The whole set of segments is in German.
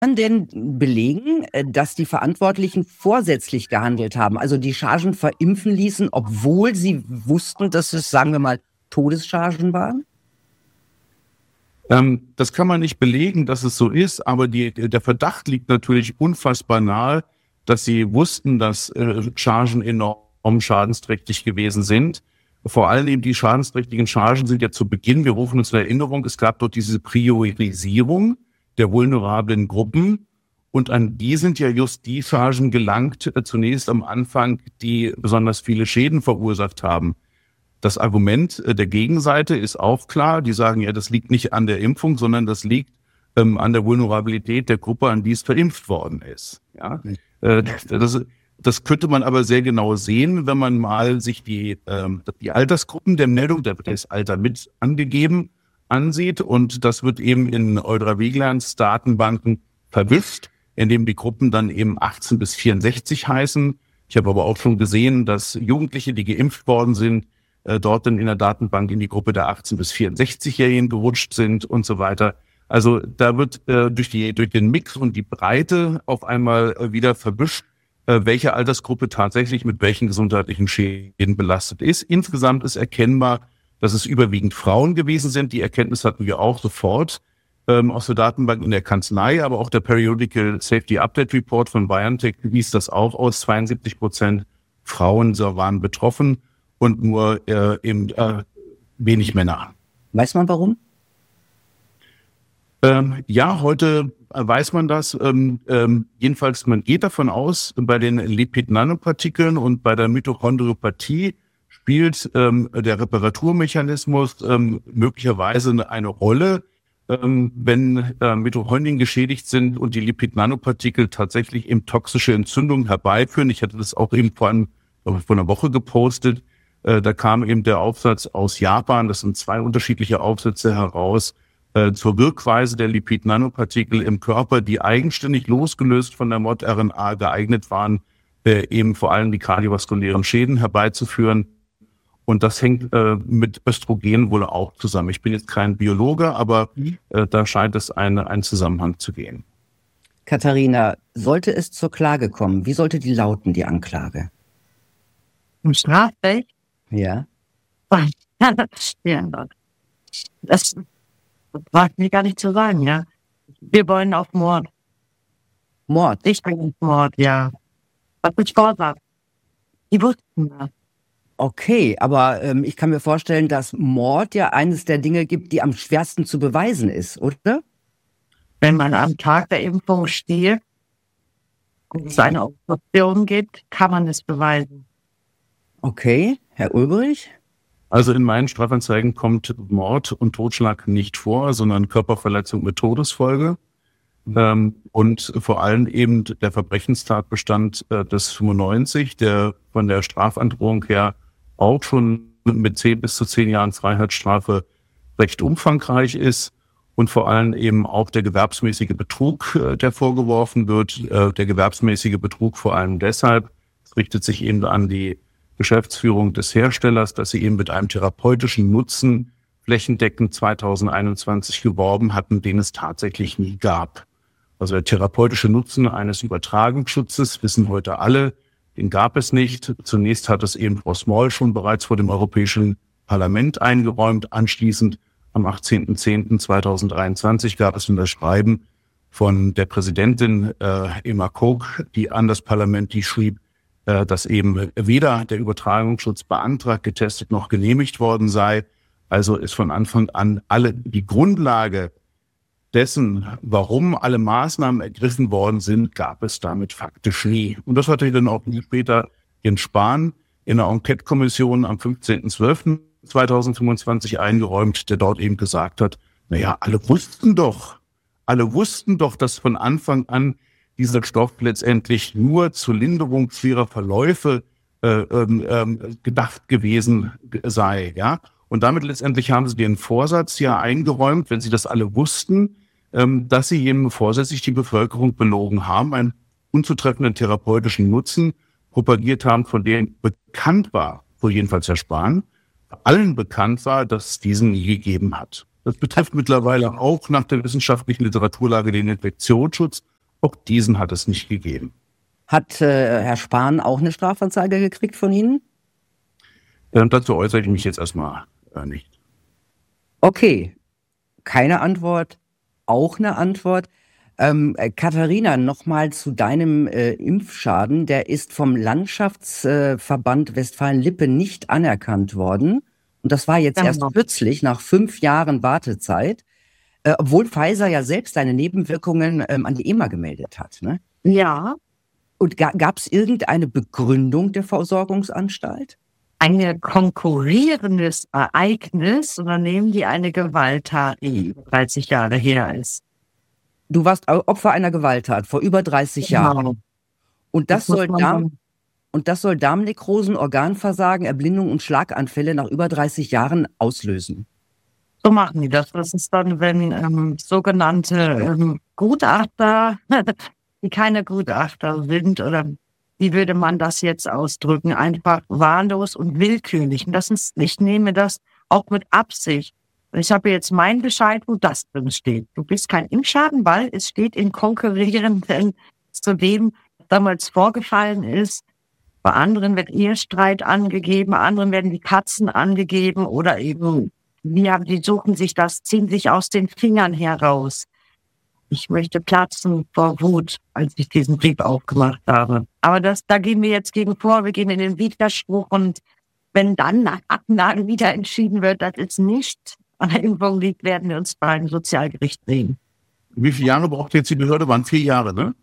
man denn belegen, dass die Verantwortlichen vorsätzlich gehandelt haben, also die Chargen verimpfen ließen, obwohl sie wussten, dass es, sagen wir mal, Todeschargen waren? Das kann man nicht belegen, dass es so ist, aber der Verdacht liegt natürlich unfassbar nahe, dass sie wussten, dass Chargen enorm schadensträchtig gewesen sind. Vor allem eben die schadensträchtigen Chargen sind ja zu Beginn, wir rufen uns in Erinnerung, es gab dort diese Priorisierung der vulnerablen Gruppen und an die sind ja just die Chargen gelangt, zunächst am Anfang, die besonders viele Schäden verursacht haben. Das Argument der Gegenseite ist auch klar. Die sagen, ja, das liegt nicht an der Impfung, sondern das liegt an der Vulnerabilität der Gruppe, an die es verimpft worden ist. Ja? Das könnte man aber sehr genau sehen, wenn man mal sich die Altersgruppen der Meldung, da wird das Alter mit angegeben, ansieht. Und das wird eben in Eudra-Vigilans Datenbanken verwischt, indem die Gruppen dann eben 18 bis 64 heißen. Ich habe aber auch schon gesehen, dass Jugendliche, die geimpft worden sind, dort dann in der Datenbank in die Gruppe der 18- bis 64-Jährigen gerutscht sind und so weiter. Also da wird durch den Mix und die Breite auf einmal wieder verwischt, welche Altersgruppe tatsächlich mit welchen gesundheitlichen Schäden belastet ist. Insgesamt ist erkennbar, dass es überwiegend Frauen gewesen sind. Die Erkenntnis hatten wir auch sofort aus der Datenbank in der Kanzlei, aber auch der Periodical Safety Update Report von BioNTech wies das auch aus. 72% Frauen waren betroffen und nur wenig Männer. Weiß man warum? Ja, heute weiß man das. Jedenfalls, man geht davon aus, bei den Lipid-Nanopartikeln und bei der Mitochondriopathie spielt der Reparaturmechanismus möglicherweise eine Rolle, wenn Mitochondrien geschädigt sind und die Lipid-Nanopartikel tatsächlich eben toxische Entzündungen herbeiführen. Ich hatte das auch eben vor einer Woche gepostet. Da kam eben der Aufsatz aus Japan, das sind 2 unterschiedliche Aufsätze heraus, zur Wirkweise der Lipid-Nanopartikel im Körper, die eigenständig losgelöst von der mRNA geeignet waren, eben vor allem die kardiovaskulären Schäden herbeizuführen. Und das hängt mit Östrogen wohl auch zusammen. Ich bin jetzt kein Biologe, aber da scheint es einen Zusammenhang zu geben. Katharina, sollte es zur Klage kommen, wie sollte die lauten, die Anklage? Im Strafrecht? Ja. Ja, das braucht mir gar nicht zu sagen, ja. Wir wollen auf Mord. Mord? Ich bin auf Mord, ja. Was ist Vorsatz? Die wussten das. Okay, aber ich kann mir vorstellen, dass Mord ja eines der Dinge gibt, die am schwersten zu beweisen ist, oder? Wenn man am Tag der Impfung steht und es eine Obstruktion gibt, kann man es beweisen. Okay, Herr Ulbrich? Also in meinen Strafanzeigen kommt Mord und Totschlag nicht vor, sondern Körperverletzung mit Todesfolge. Und vor allem eben der Verbrechenstatbestand des 95, der von der Strafandrohung her auch schon mit 10 bis zu 10 Jahren Freiheitsstrafe recht umfangreich ist. Und vor allem eben auch der gewerbsmäßige Betrug, der vorgeworfen wird. Der gewerbsmäßige Betrug vor allem deshalb, es richtet sich eben an die Geschäftsführung des Herstellers, dass sie eben mit einem therapeutischen Nutzen flächendeckend 2021 geworben hatten, den es tatsächlich nie gab. Also der therapeutische Nutzen eines Übertragungsschutzes, wissen heute alle, den gab es nicht. Zunächst hat es eben Frau Small schon bereits vor dem Europäischen Parlament eingeräumt. Anschließend am 18.10.2023 gab es ein Schreiben von der Präsidentin Emma Koch, die an das Parlament, die schrieb, dass eben weder der Übertragungsschutz beantragt, getestet noch genehmigt worden sei. Also ist von Anfang an die Grundlage dessen, warum alle Maßnahmen ergriffen worden sind, gab es damit faktisch nie. Und das hatte dann auch später Jens Spahn in der Enquete-Kommission am 15.12.2025 eingeräumt, der dort eben gesagt hat, naja, alle wussten doch, dass von Anfang an dieser Stoff letztendlich nur zur Linderung schwerer Verläufe gedacht gewesen sei, ja. Und damit letztendlich haben sie den Vorsatz ja eingeräumt, wenn sie das alle wussten, dass sie eben vorsätzlich die Bevölkerung belogen haben, einen unzutreffenden therapeutischen Nutzen propagiert haben, von dem bekannt war, wo jedenfalls Herr Spahn, allen bekannt war, dass es diesen nie gegeben hat. Das betrifft mittlerweile auch nach der wissenschaftlichen Literaturlage den Infektionsschutz. Auch diesen hat es nicht gegeben. Hat Herr Spahn auch eine Strafanzeige gekriegt von Ihnen? Dazu äußere ich mich jetzt erstmal nicht. Okay, keine Antwort, auch eine Antwort. Katharina, nochmal zu deinem Impfschaden. Der ist vom Landschaftsverband Westfalen-Lippe nicht anerkannt worden. Und das war jetzt erst kürzlich, nach 5 Jahren Wartezeit, obwohl Pfizer ja selbst seine Nebenwirkungen an die EMA gemeldet hat. Ne? Ja. Und gab es irgendeine Begründung der Versorgungsanstalt? Ein konkurrierendes Ereignis, oder nehmen die eine Gewalttat, die über 30 Jahre her ist. Du warst Opfer einer Gewalttat vor über 30 Jahren. Und das soll Darmnekrosen, Organversagen, Erblindung und Schlaganfälle nach über 30 Jahren auslösen. So machen die das. Das ist dann, wenn sogenannte Gutachter, die keine Gutachter sind, oder wie würde man das jetzt ausdrücken, einfach wahllos und willkürlich. Und ich nehme das auch mit Absicht. Ich habe jetzt meinen Bescheid, wo das drin steht. Du bist kein Impfschaden, weil es steht in konkurrierenden zu dem, was damals vorgefallen ist. Bei anderen wird Ehestreit angegeben, bei anderen werden die Katzen angegeben oder eben, die suchen sich das, ziehen sich aus den Fingern heraus. Ich möchte platzen vor Wut, als ich diesen Brief aufgemacht habe. Aber da gehen wir jetzt gegen vor, wir gehen in den Widerspruch, und wenn dann nach Aktenlagen wieder entschieden wird, dass es nicht an der Impfung liegt, werden wir uns beim Sozialgericht sehen. Wie viele Jahre braucht jetzt die Behörde? Waren 4 Jahre, ne?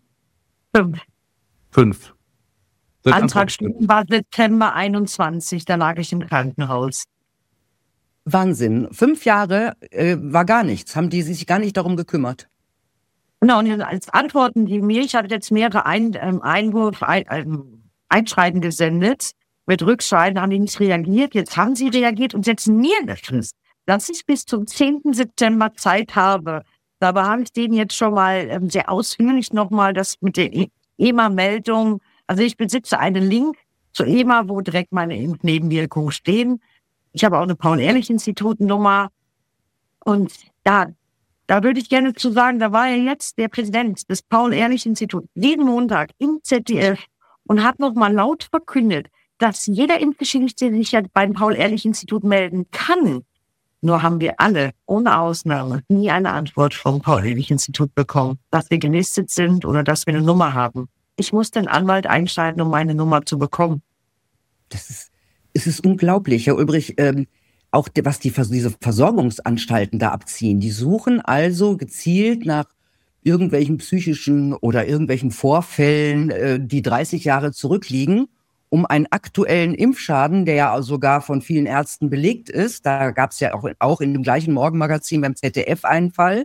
5. Antragsstunden war September 21, da lag ich im Krankenhaus. Wahnsinn. 5 Jahre war gar nichts. Haben die sich gar nicht darum gekümmert? Genau, und als Antworten, ich habe jetzt mehrere Einschreiben gesendet. Mit Rückschreiben haben die nicht reagiert. Jetzt haben sie reagiert und setzen mir eine Frist, dass ich bis zum 10. September Zeit habe. Dabei habe ich denen jetzt schon mal sehr ausführlich nochmal das mit der EMA-Meldung. Also ich besitze einen Link zur EMA, wo direkt meine Impfnebenwirkungen stehen. Ich habe auch eine Paul-Ehrlich-Institut-Nummer. Und da würde ich gerne zu sagen, da war ja jetzt der Präsident des Paul-Ehrlich-Instituts jeden Montag im ZDF und hat nochmal laut verkündet, dass jeder Impfgeschichte sich ja beim Paul-Ehrlich-Institut melden kann. Nur haben wir alle, ohne Ausnahme, nie eine Antwort vom Paul-Ehrlich-Institut bekommen, dass wir gelistet sind oder dass wir eine Nummer haben. Ich muss den Anwalt einschalten, um meine Nummer zu bekommen. Es ist unglaublich, Herr Ulbrich. Auch was diese Versorgungsanstalten da abziehen. Die suchen also gezielt nach irgendwelchen psychischen oder irgendwelchen Vorfällen, die 30 Jahre zurückliegen, um einen aktuellen Impfschaden, der ja sogar von vielen Ärzten belegt ist. Da gab es ja auch in dem gleichen Morgenmagazin beim ZDF einen Fall,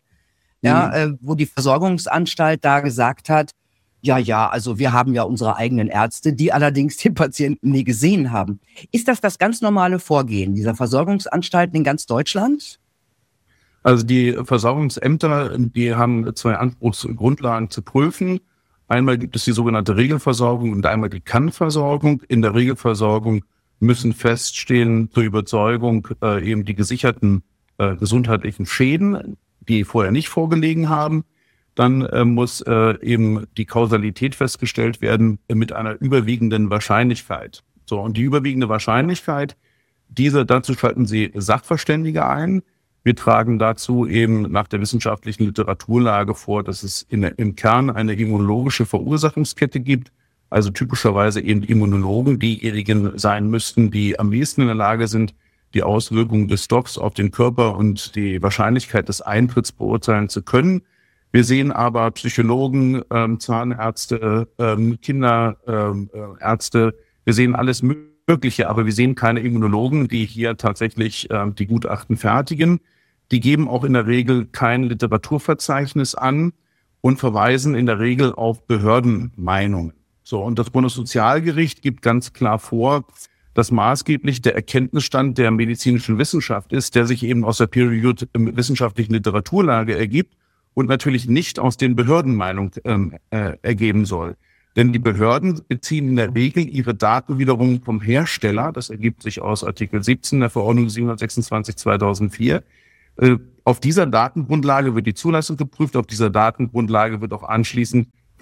wo die Versorgungsanstalt da gesagt hat, ja, also wir haben ja unsere eigenen Ärzte, die allerdings den Patienten nie gesehen haben. Ist das ganz normale Vorgehen dieser Versorgungsanstalten in ganz Deutschland? Also die Versorgungsämter, die haben 2 Anspruchsgrundlagen zu prüfen. Einmal gibt es die sogenannte Regelversorgung und einmal die Kannversorgung. In der Regelversorgung müssen feststehen zur Überzeugung eben die gesicherten gesundheitlichen Schäden, die vorher nicht vorgelegen haben. Dann muss eben die Kausalität festgestellt werden mit einer überwiegenden Wahrscheinlichkeit. So, und die überwiegende Wahrscheinlichkeit, dazu schalten Sie Sachverständige ein. Wir tragen dazu eben nach der wissenschaftlichen Literaturlage vor, dass es im Kern eine immunologische Verursachungskette gibt. Also typischerweise eben Immunologen diejenigen sein müssten, die am ehesten in der Lage sind, die Auswirkungen des Stoffs auf den Körper und die Wahrscheinlichkeit des Eintritts beurteilen zu können. Wir sehen aber Psychologen, Zahnärzte, Kinderärzte, wir sehen alles Mögliche, aber wir sehen keine Immunologen, die hier tatsächlich die Gutachten fertigen. Die geben auch in der Regel kein Literaturverzeichnis an und verweisen in der Regel auf Behördenmeinungen. So, und das Bundessozialgericht gibt ganz klar vor, dass maßgeblich der Erkenntnisstand der medizinischen Wissenschaft ist, der sich eben aus der peer-reviewed wissenschaftlichen Literaturlage ergibt und natürlich nicht aus den Behördenmeinungen ergeben soll. Denn die Behörden beziehen in der Regel ihre Daten wiederum vom Hersteller. Das ergibt sich aus Artikel 17 der Verordnung 726/2004. Auf dieser Datengrundlage wird die Zulassung geprüft. Auf dieser Datengrundlage wird auch anschließend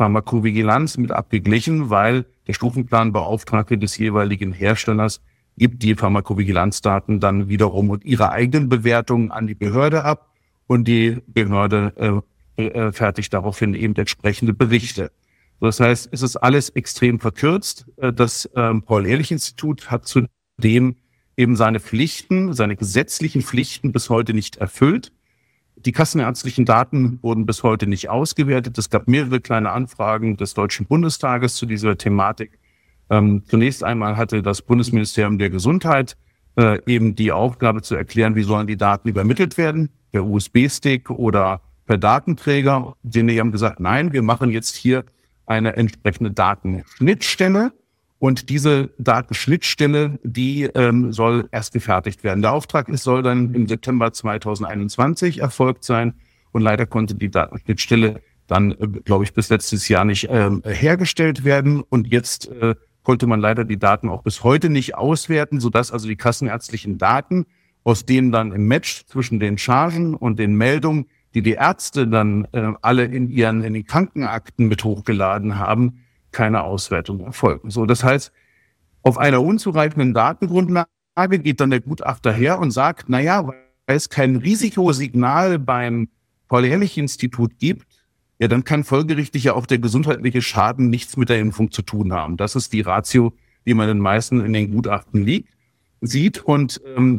Pharmakovigilanz mit abgeglichen, weil der Stufenplanbeauftragte des jeweiligen Herstellers gibt die Pharmakovigilanzdaten dann wiederum und ihre eigenen Bewertungen an die Behörde ab und die Behörde fertigt daraufhin eben entsprechende Berichte. Das heißt, es ist alles extrem verkürzt. Das Paul-Ehrlich-Institut hat zudem eben seine Pflichten, seine gesetzlichen Pflichten bis heute nicht erfüllt. Die kassenärztlichen Daten wurden bis heute nicht ausgewertet. Es gab mehrere kleine Anfragen des Deutschen Bundestages zu dieser Thematik. Zunächst einmal hatte das Bundesministerium der Gesundheit eben die Aufgabe zu erklären, wie sollen die Daten übermittelt werden, per USB-Stick oder per Datenträger. Die haben gesagt, nein, wir machen jetzt hier eine entsprechende Datenschnittstelle. Und diese Datenschnittstelle, die soll erst gefertigt werden. Der Auftrag soll dann im September 2021 erfolgt sein. Und leider konnte die Datenschnittstelle dann, glaube ich, bis letztes Jahr nicht hergestellt werden. Und jetzt konnte man leider die Daten auch bis heute nicht auswerten, sodass also die kassenärztlichen Daten, aus denen dann im Match zwischen den Chargen und den Meldungen, die die Ärzte dann alle in den Krankenakten mit hochgeladen haben, keine Auswertung erfolgen. So, das heißt, auf einer unzureichenden Datengrundlage geht dann der Gutachter her und sagt, naja, weil es kein Risikosignal beim Paul-Ehrlich-Institut gibt, ja, dann kann folgerichtig ja auch der gesundheitliche Schaden nichts mit der Impfung zu tun haben. Das ist die Ratio, die man den meisten in den Gutachten sieht. Und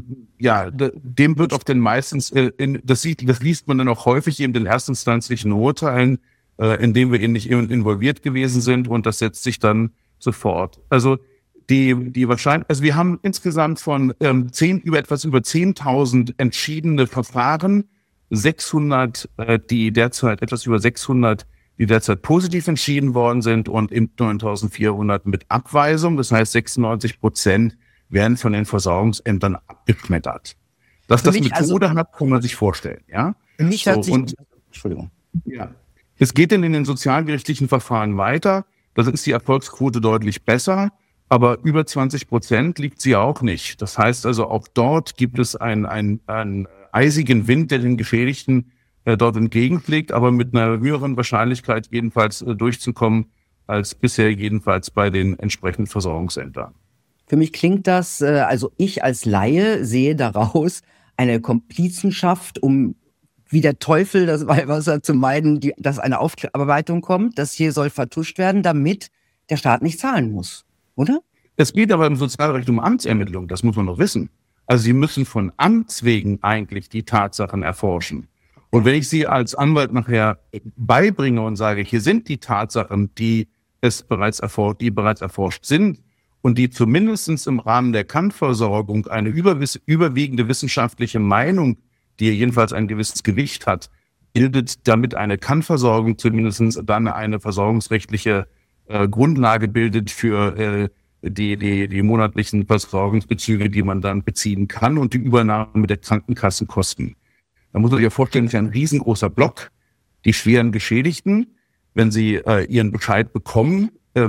dem wird auf den meistens, das liest man dann auch häufig eben in erstinstanzlichen Urteilen, in dem wir nicht involviert gewesen sind, und das setzt sich dann sofort. Also die wahrscheinlich, also wir haben insgesamt von etwas über 10.000 entschiedene Verfahren, 600, etwas über 600, die derzeit positiv entschieden worden sind, und eben 9.400 mit Abweisung. Das heißt, 96% werden von den Versorgungsämtern abgeschmettert. Dass das Methode hat, kann man sich vorstellen, ja. Für mich hat sich, Entschuldigung. Ja. Es geht dann in den sozialgerichtlichen Verfahren weiter. Da ist die Erfolgsquote deutlich besser, aber über 20% liegt sie auch nicht. Das heißt also, auch dort gibt es einen eisigen Wind, der den Geschädigten dort entgegenfliegt, aber mit einer höheren Wahrscheinlichkeit jedenfalls durchzukommen, als bisher jedenfalls bei den entsprechenden Versorgungsämtern. Für mich klingt das, also ich als Laie sehe daraus eine Komplizenschaft, um wie der Teufel das Weihwasser zu meiden, dass eine Aufarbeitung kommt. Das hier soll vertuscht werden, damit der Staat nicht zahlen muss, oder? Es geht aber im Sozialrecht um Amtsermittlung, das muss man noch wissen. Also Sie müssen von Amts wegen eigentlich die Tatsachen erforschen. Und wenn ich Sie als Anwalt nachher beibringe und sage, hier sind die Tatsachen, die bereits erforscht sind und die zumindest im Rahmen der Kann-Versorgung eine überwiegende wissenschaftliche Meinung, die jedenfalls ein gewisses Gewicht hat, bildet, damit eine Kann-Versorgung zumindest dann eine versorgungsrechtliche Grundlage bildet für die monatlichen Versorgungsbezüge, die man dann beziehen kann, und die Übernahme der Krankenkassenkosten. Da muss man sich ja vorstellen, das ist ja ein riesengroßer Block. Die schweren Geschädigten, wenn sie ihren Bescheid bekommen,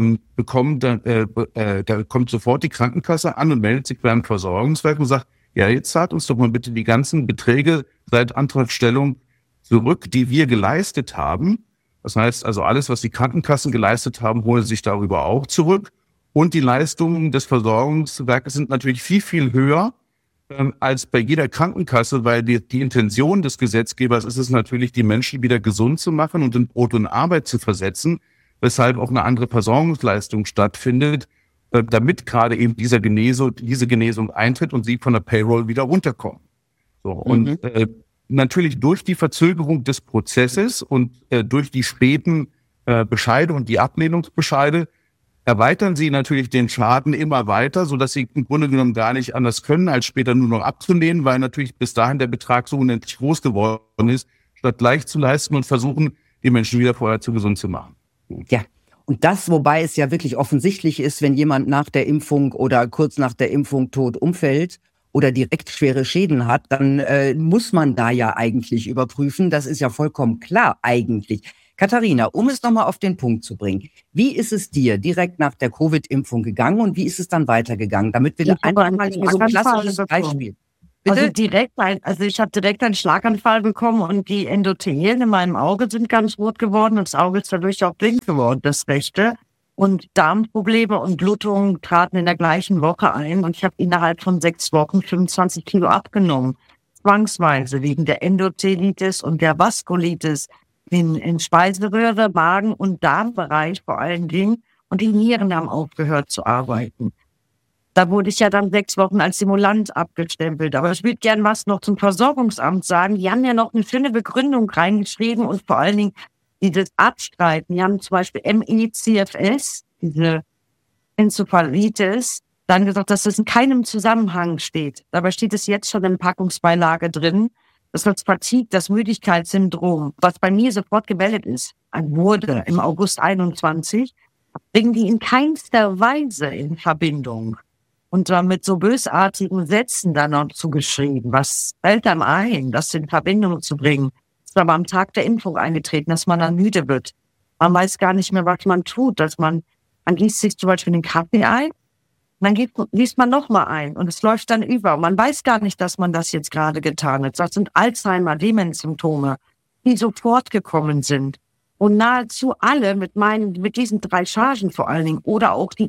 da kommt sofort die Krankenkasse an und meldet sich beim Versorgungswerk und sagt, ja, jetzt zahlt uns doch mal bitte die ganzen Beträge seit Antragstellung zurück, die wir geleistet haben. Das heißt also, alles, was die Krankenkassen geleistet haben, holen sie sich darüber auch zurück. Und die Leistungen des Versorgungswerkes sind natürlich viel, viel höher als bei jeder Krankenkasse, weil die Intention des Gesetzgebers ist es natürlich, die Menschen wieder gesund zu machen und in Brot und Arbeit zu versetzen, weshalb auch eine andere Versorgungsleistung stattfindet, damit gerade eben diese Genesung eintritt und sie von der Payroll wieder runterkommen. So, und natürlich durch die Verzögerung des Prozesses und durch die späten Bescheide und die Ablehnungsbescheide erweitern sie natürlich den Schaden immer weiter, sodass sie im Grunde genommen gar nicht anders können, als später nur noch abzulehnen, weil natürlich bis dahin der Betrag so unendlich groß geworden ist, statt gleich zu leisten und versuchen, die Menschen wieder vorher zu gesund zu machen. Ja. Und das, wobei es ja wirklich offensichtlich ist, wenn jemand nach der Impfung oder kurz nach der Impfung tot umfällt oder direkt schwere Schäden hat, dann muss man da ja eigentlich überprüfen. Das ist ja vollkommen klar eigentlich. Katharina, um es nochmal auf den Punkt zu bringen, wie ist es dir direkt nach der Covid-Impfung gegangen und wie ist es dann weitergegangen? Damit wir da einfach mal so ein klassisches Beispiel. Also ich habe direkt einen Schlaganfall bekommen und die Endothelien in meinem Auge sind ganz rot geworden und das Auge ist dadurch auch blind geworden, das rechte. Und Darmprobleme und Blutungen traten in der gleichen Woche ein und ich habe innerhalb von 6 Wochen 25 Kilo abgenommen. Zwangsweise wegen der Endothelitis und der Vaskulitis in Speiseröhre, Magen- und Darmbereich vor allen Dingen. Und die Nieren haben aufgehört zu arbeiten. Da wurde ich ja dann 6 Wochen als Simulant abgestempelt. Aber ich würde gern was noch zum Versorgungsamt sagen. Die haben ja noch eine schöne Begründung reingeschrieben und vor allen Dingen dieses Abstreiten. Die haben zum Beispiel ME/CFS, diese Enzephalitis, dann gesagt, dass das in keinem Zusammenhang steht. Dabei steht es jetzt schon in Packungsbeilage drin. Das ist Fatigue, das Müdigkeitssyndrom, was bei mir sofort gemeldet ist, wurde im August 21, bringen die in keinster Weise in Verbindung. Und dann mit so bösartigen Sätzen dann noch zugeschrieben. Was fällt einem ein, das in Verbindung zu bringen? Das ist aber am Tag der Impfung eingetreten, dass man dann müde wird. Man weiß gar nicht mehr, was man tut. Man gießt sich zum Beispiel den Kaffee ein, dann gießt man nochmal ein und es läuft dann über. Man weiß gar nicht, dass man das jetzt gerade getan hat. Das sind Alzheimer, Demenzsymptome, die sofort gekommen sind. Und nahezu alle mit diesen 3 Chargen vor allen Dingen oder auch die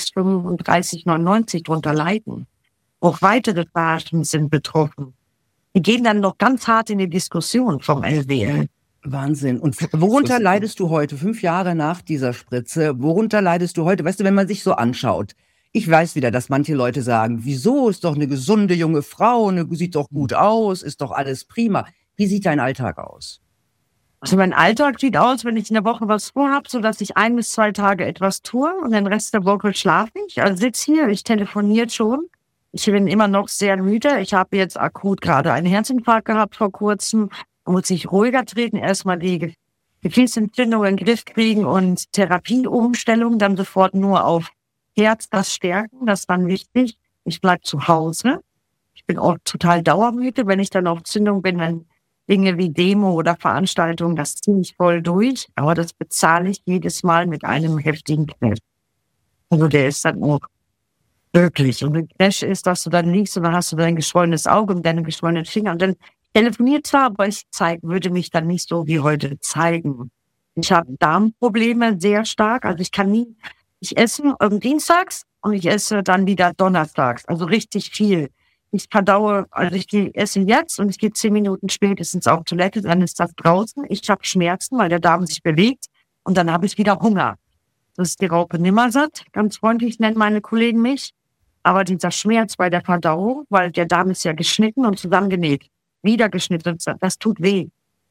EX3599 drunter leiden. Auch weitere Chargen sind betroffen. Die gehen dann noch ganz hart in die Diskussion vom LWL. Wahnsinn. Und worunter leidest du heute, 5 Jahre nach dieser Spritze? Worunter leidest du heute? Weißt du, wenn man sich so anschaut, ich weiß wieder, dass manche Leute sagen, wieso, ist doch eine gesunde junge Frau, sieht doch gut aus, ist doch alles prima. Wie sieht dein Alltag aus? Also mein Alltag sieht aus, wenn ich in der Woche was vorhabe, so dass ich 1 bis 2 Tage etwas tue und den Rest der Woche schlafe ich. Also sitze hier, ich telefoniere schon. Ich bin immer noch sehr müde. Ich habe jetzt akut gerade einen Herzinfarkt gehabt vor kurzem. Muss ich ruhiger treten, erstmal die Gefäßentzündung in den Griff kriegen und Therapieumstellung, dann sofort nur auf Herz das stärken, das ist dann wichtig. Ich bleibe zu Hause. Ich bin auch total dauermüde, wenn ich dann auf Zündung bin, wenn Dinge wie Demo oder Veranstaltungen, das ziehe ich voll durch, aber das bezahle ich jedes Mal mit einem heftigen Crash. Also der ist dann auch wirklich. Und ein Crash ist, dass du dann liegst und dann hast du dein geschwollenes Auge und deine geschwollenen Finger und dann telefoniert zwar, aber würde mich dann nicht so wie heute zeigen. Ich habe Darmprobleme sehr stark, also ich esse dienstags und ich esse dann wieder donnerstags, also richtig viel. Ich verdaue, also ich esse jetzt und ich gehe 10 Minuten spätestens auf Toilette, dann ist das draußen. Ich habe Schmerzen, weil der Darm sich bewegt und dann habe ich wieder Hunger. Das ist die Raupe Nimmersatt, ganz freundlich nennen meine Kollegen mich. Aber dieser Schmerz bei der Verdauung, weil der Darm ist ja geschnitten und zusammengenäht, wieder geschnitten, das tut weh.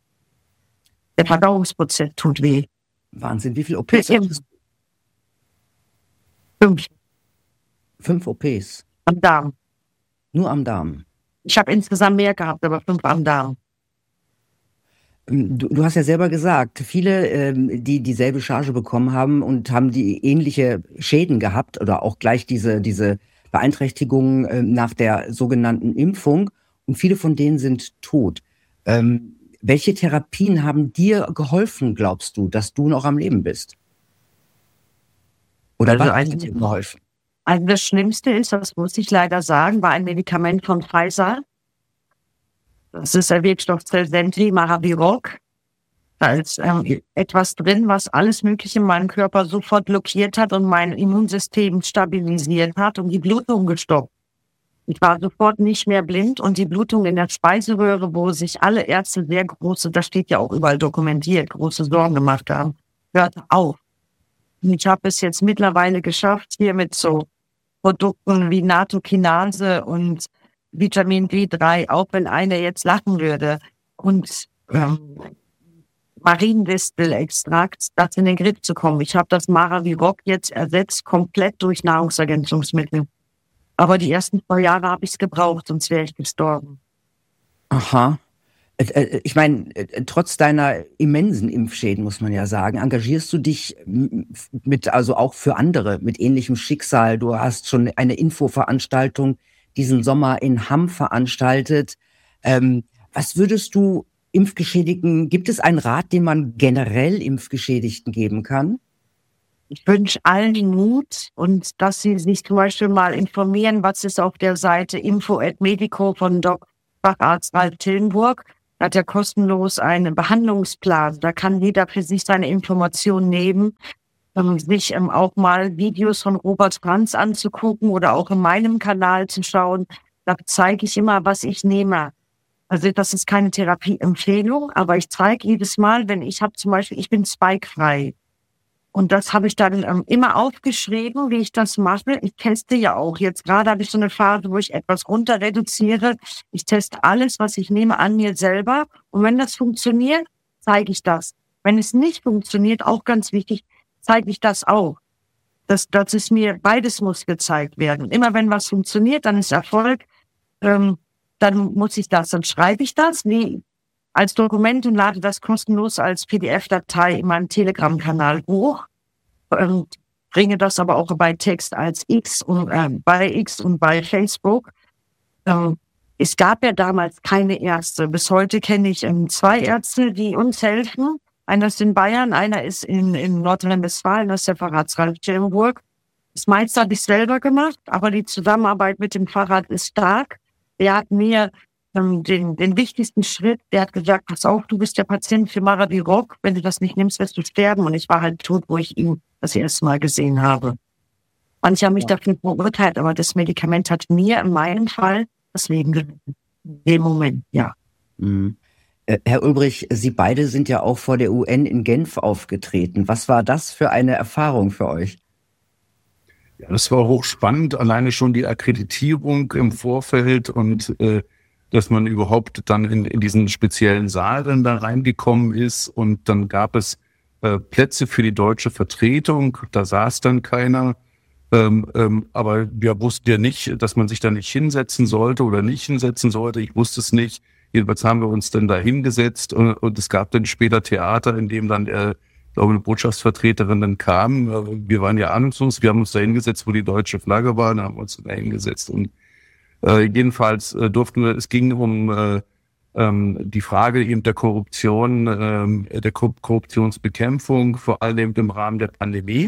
Der Verdauungsprozess tut weh. Wahnsinn, wie viele OPs? 5 5 OPs? am Darm. Nur am Darm? Ich habe insgesamt mehr gehabt, aber 5 am Darm. Du hast ja selber gesagt, viele, die dieselbe Charge bekommen haben und haben die ähnliche Schäden gehabt oder auch gleich diese Beeinträchtigungen nach der sogenannten Impfung und viele von denen sind tot. Welche Therapien haben dir geholfen, glaubst du, dass du noch am Leben bist? Oder was hat dir geholfen? Also das Schlimmste ist, das muss ich leider sagen, war ein Medikament von Pfizer. Das ist der Wirkstoff Zelsentry, Maraviroc. Da ist etwas drin, was alles Mögliche in meinem Körper sofort blockiert hat und mein Immunsystem stabilisiert hat und die Blutung gestoppt. Ich war sofort nicht mehr blind und die Blutung in der Speiseröhre, wo sich alle Ärzte sehr große, das steht ja auch überall dokumentiert, große Sorgen gemacht haben, hört auf. Und ich habe es jetzt mittlerweile geschafft, hier mit so Produkten wie Nattokinase und Vitamin D3, auch wenn einer jetzt lachen würde, und Mariendistelextrakt, das in den Griff zu kommen. Ich habe das Maraviroc jetzt ersetzt, komplett durch Nahrungsergänzungsmittel. Aber die ersten 2 Jahre habe ich es gebraucht, sonst wäre ich gestorben. Aha. Ich meine, trotz deiner immensen Impfschäden, muss man ja sagen, engagierst du dich also auch für andere mit ähnlichem Schicksal. Du hast schon eine Infoveranstaltung diesen Sommer in Hamm veranstaltet. Was würdest du Impfgeschädigten, gibt es einen Rat, den man generell Impfgeschädigten geben kann? ich wünsche allen Mut und dass sie sich zum Beispiel mal informieren, was ist auf der Seite info@medico von Facharzt Ralf Tillenburg. Da hat er kostenlos einen Behandlungsplan. Da kann jeder für sich seine Informationen nehmen, sich auch mal Videos von Robert Franz anzugucken oder auch in meinem Kanal zu schauen. Da zeige ich immer, was ich nehme. Also das ist keine Therapieempfehlung, aber ich zeige jedes Mal, wenn ich habe zum Beispiel, ich bin spikefrei. Und das habe ich dann immer aufgeschrieben, wie ich das mache. Ich teste ja auch. Jetzt gerade habe ich so eine Phase, wo ich etwas runter reduziere. Ich teste alles, was ich nehme, an mir selber. Und wenn das funktioniert, zeige ich das. Wenn es nicht funktioniert, auch ganz wichtig, zeige ich das auch. Das ist mir, beides muss gezeigt werden. Immer wenn was funktioniert, dann ist Erfolg. Dann muss ich das, dann schreibe ich das als Dokument und lade das kostenlos als PDF-Datei in meinem Telegram-Kanal hoch. Bringe das aber auch bei Text als X und bei Facebook. Es gab ja damals keine Ärzte. Bis heute kenne ich 2 Ärzte, die uns helfen. Einer ist in Bayern, einer ist in Nordrhein-Westfalen, das ist der Facharzt Ralf Tillenburg. Das meiste habe ich selber gemacht, aber die Zusammenarbeit mit dem Facharzt ist stark. Der hat mir den wichtigsten Schritt, der hat gesagt, pass auf, du bist der Patient für Maraviroc, wenn du das nicht nimmst, wirst du sterben. Und ich war halt tot, wo ich ihn das erste Mal gesehen habe. Manche haben mich dafür verurteilt, aber das Medikament hat mir in meinem Fall das Leben gerettet. In dem Moment, ja. Mhm. Herr Ulbrich, Sie beide sind ja auch vor der UN in Genf aufgetreten. Was war das für eine Erfahrung für euch? Ja, das war hochspannend, alleine schon die Akkreditierung im Vorfeld und dass man überhaupt dann in diesen speziellen Saal dann da reingekommen ist und dann gab es Plätze für die deutsche Vertretung, da saß dann keiner, aber wir wussten ja nicht, dass man sich da nicht hinsetzen sollte oder nicht hinsetzen sollte, ich wusste es nicht. Jedenfalls haben wir uns dann da hingesetzt und es gab dann später Theater, in dem dann, glaube eine Botschaftsvertreterin dann kam. Wir waren ja ahnungslos, wir haben uns da hingesetzt, wo die deutsche Flagge war, dann haben wir uns da hingesetzt und jedenfalls es ging um die Frage eben der Korruption, der Korruptionsbekämpfung, vor allem im Rahmen der Pandemie.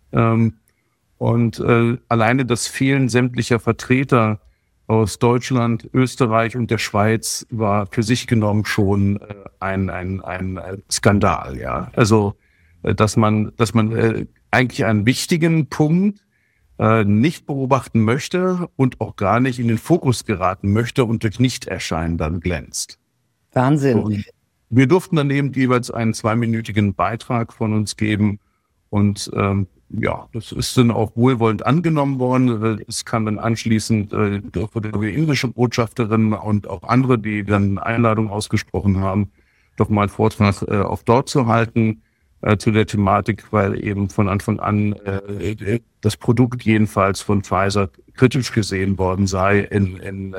Und alleine das Fehlen sämtlicher Vertreter aus Deutschland, Österreich und der Schweiz war für sich genommen schon ein Skandal, ja. Also dass man eigentlich einen wichtigen Punkt nicht beobachten möchte und auch gar nicht in den Fokus geraten möchte und durch Nichterscheinen dann glänzt. Wahnsinn. Und wir durften dann eben jeweils einen 2-minütigen Beitrag von uns geben und das ist dann auch wohlwollend angenommen worden. Es kam dann anschließend von der indische Botschafterin und auch andere, die dann Einladung ausgesprochen haben, doch mal einen Vortrag auf dort zu halten zu der Thematik, weil eben von Anfang an das Produkt jedenfalls von Pfizer kritisch gesehen worden sei in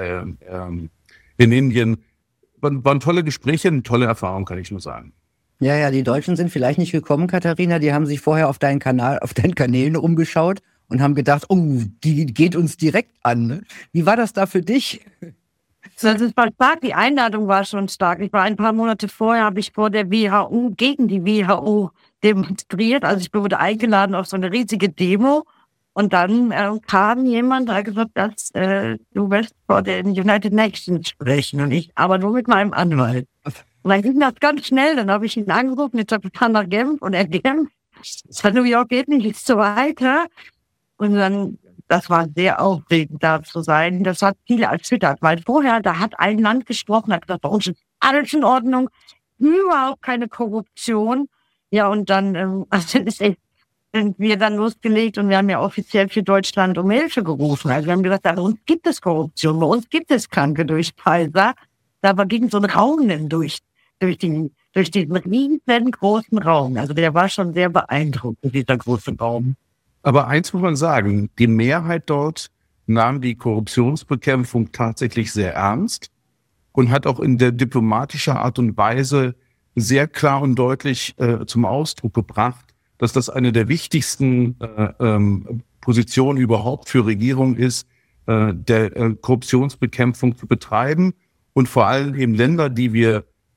Indien. Waren tolle Gespräche, eine tolle Erfahrung, kann ich nur sagen. Ja, die Deutschen sind vielleicht nicht gekommen, Katharina. Die haben sich vorher auf deinen Kanälen umgeschaut und haben gedacht, oh, die geht uns direkt an. Ne? Wie war das da für dich? Das war stark, die Einladung war schon stark. Ich war ein paar Monate vorher, habe ich vor der WHO, gegen die WHO demonstriert. Also ich wurde eingeladen auf so eine riesige Demo. Und dann kam jemand, der hat gesagt, du wirst vor den United Nations sprechen. Und ich, aber nur mit meinem Anwalt. Und dann ging das ganz schnell. Dann habe ich ihn angerufen, jetzt habe ich nach Genf und er Genf. New York geht nicht, ist so weiter. Und dann, das war sehr aufregend, da zu sein. Das hat viele erschüttert, weil vorher, da hat ein Land gesprochen, hat gesagt, bei uns ist alles in Ordnung, überhaupt keine Korruption. Ja, und dann sind wir dann losgelegt und wir haben ja offiziell für Deutschland um Hilfe gerufen. Also wir haben gesagt, bei uns gibt es Korruption, bei uns gibt es Kranke durch Pfizer. Da ging so ein Raunen durch diesen riesengroßen Raum. Also der war schon sehr beeindruckend, dieser große Raum. Aber eins muss man sagen, die Mehrheit dort nahm die Korruptionsbekämpfung tatsächlich sehr ernst und hat auch in der diplomatischer Art und Weise sehr klar und deutlich zum Ausdruck gebracht, dass das eine der wichtigsten Positionen überhaupt für Regierung ist, der Korruptionsbekämpfung zu betreiben und vor allem eben Länder, die wir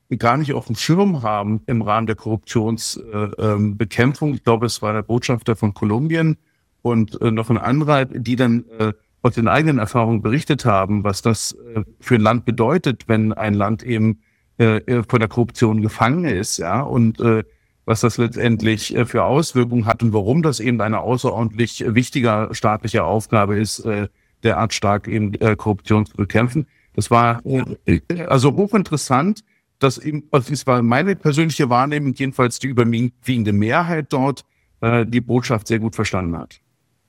gar nicht auf dem Schirm haben im Rahmen der Korruptionsbekämpfung. Ich glaube, es war der Botschafter von Kolumbien und noch ein anderer, die dann aus den eigenen Erfahrungen berichtet haben, was das für ein Land bedeutet, wenn ein Land eben von der Korruption gefangen ist, ja, und was das letztendlich für Auswirkungen hat und warum das eben eine außerordentlich wichtige staatliche Aufgabe ist, derart stark eben Korruption zu bekämpfen. Das war also hochinteressant. Das war meine persönliche Wahrnehmung, jedenfalls die überwiegende Mehrheit dort die Botschaft sehr gut verstanden hat.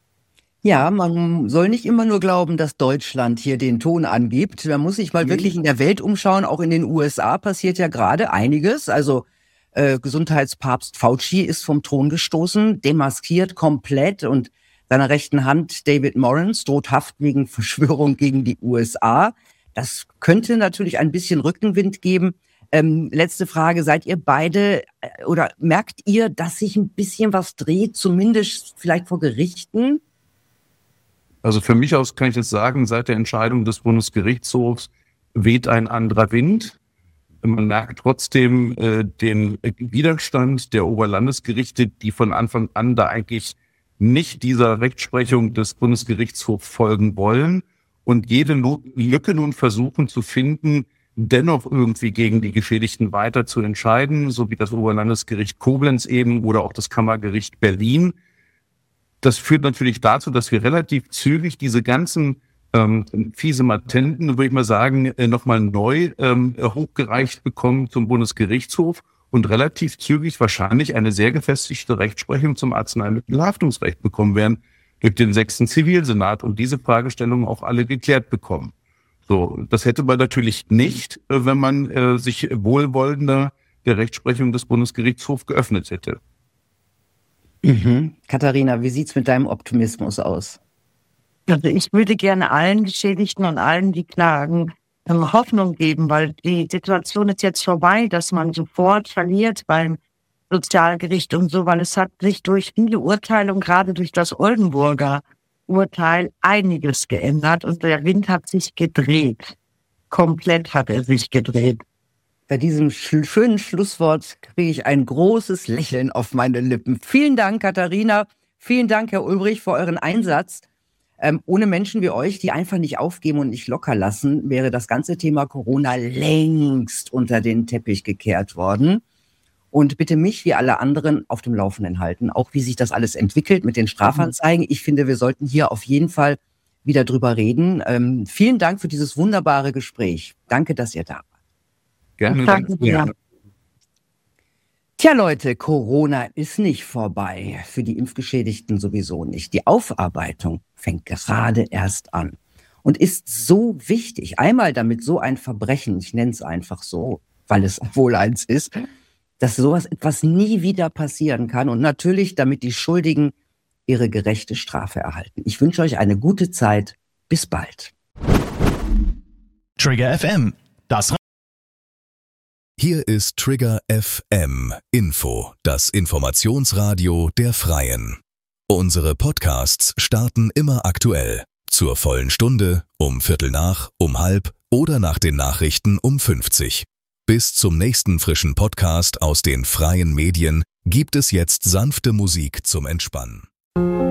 Ja, man soll nicht immer nur glauben, dass Deutschland hier den Ton angibt. Man muss sich mal wirklich in der Welt umschauen. Auch in den USA passiert ja gerade einiges. Also Gesundheitspapst Fauci ist vom Thron gestoßen, demaskiert komplett, und seiner rechten Hand David Morans droht Haft wegen Verschwörung gegen die USA. Das könnte natürlich ein bisschen Rückenwind geben. Letzte Frage, seid ihr beide oder merkt ihr, dass sich ein bisschen was dreht, zumindest vielleicht vor Gerichten? Also für mich aus kann ich jetzt sagen, seit der Entscheidung des Bundesgerichtshofs weht ein anderer Wind. Man merkt trotzdem den Widerstand der Oberlandesgerichte, die von Anfang an da eigentlich nicht dieser Rechtsprechung des Bundesgerichtshofs folgen wollen und jede Lücke nun versuchen zu finden, dennoch irgendwie gegen die Geschädigten weiter zu entscheiden, so wie das Oberlandesgericht Koblenz eben oder auch das Kammergericht Berlin. Das führt natürlich dazu, dass wir relativ zügig diese ganzen fiese Matenten, würde ich mal sagen, nochmal neu hochgereicht bekommen zum Bundesgerichtshof und relativ zügig wahrscheinlich eine sehr gefestigte Rechtsprechung zum Arzneimittelhaftungsrecht bekommen werden durch den 6. Zivilsenat und diese Fragestellungen auch alle geklärt bekommen. So, das hätte man natürlich nicht, wenn man sich wohlwollender der Rechtsprechung des Bundesgerichtshofs geöffnet hätte. Katharina, wie sieht's mit deinem Optimismus aus? Also ich würde gerne allen Geschädigten und allen, die klagen, Hoffnung geben, weil die Situation ist jetzt vorbei, dass man sofort verliert beim Sozialgericht und so, weil es hat sich durch viele Urteile und gerade durch das Oldenburger Urteil einiges geändert und der Wind hat sich gedreht. Komplett hat er sich gedreht. Bei diesem schönen Schlusswort kriege ich ein großes Lächeln auf meine Lippen. Vielen Dank, Katharina. Vielen Dank, Herr Ulbrich, für euren Einsatz. Ohne Menschen wie euch, die einfach nicht aufgeben und nicht locker lassen, wäre das ganze Thema Corona längst unter den Teppich gekehrt worden. Und bitte mich, wie alle anderen, auf dem Laufenden halten, auch wie sich das alles entwickelt mit den Strafanzeigen. Ich finde, wir sollten hier auf jeden Fall wieder drüber reden. Vielen Dank für dieses wunderbare Gespräch. Danke, dass ihr da wart. Gerne. Danke dir. Tja, Leute, Corona ist nicht vorbei. Für die Impfgeschädigten sowieso nicht. Die Aufarbeitung fängt gerade erst an und ist so wichtig. Einmal, damit so ein Verbrechen, ich nenne es einfach so, weil es wohl eins ist, dass sowas etwas nie wieder passieren kann. Und natürlich, damit die Schuldigen ihre gerechte Strafe erhalten. Ich wünsche euch eine gute Zeit. Bis bald. Trigger FM. Hier ist Trigger FM Info, das Informationsradio der Freien. Unsere Podcasts starten immer aktuell. Zur vollen Stunde, um Viertel nach, um halb oder nach den Nachrichten um 50. Bis zum nächsten frischen Podcast aus den freien Medien gibt es jetzt sanfte Musik zum Entspannen.